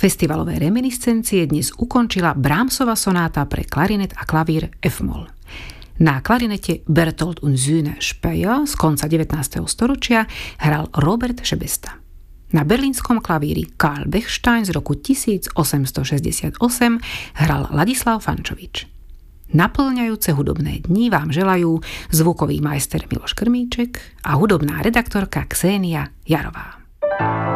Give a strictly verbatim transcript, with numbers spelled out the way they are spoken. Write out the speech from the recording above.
Festivalové reminiscencie dnes ukončila Brahmsova sonáta pre klarinet a klavír F-moll. Na klarinete Berthold und Söhne Speyer z konca devätnásteho storočia hral Robert Sebesta. Na berlínskom klavíri Karl Bechstein z roku tisícosemstošesťdesiatosem hral Ladislav Fančovič. Naplňajúce hudobné dni vám želajú zvukový majster Miloš Krmíček a hudobná redaktorka Xénia Jarová.